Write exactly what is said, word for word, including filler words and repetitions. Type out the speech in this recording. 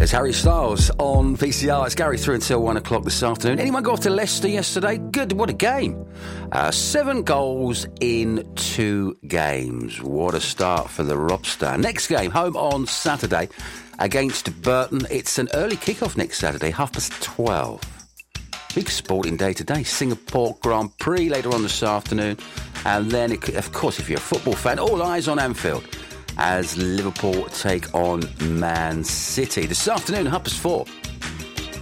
It's Harry Styles on V C R. It's Gary through until one o'clock this afternoon. Anyone go off to Leicester yesterday? Good. What a game. Uh, seven goals in two games. What a start for the Robster. Next game, home on Saturday against Burton. It's an early kickoff next Saturday, half past twelve. Big sporting day today. Singapore Grand Prix later on this afternoon. And then, it, of course, if you're a football fan, all eyes on Anfield as Liverpool take on Man City. This afternoon, half past four,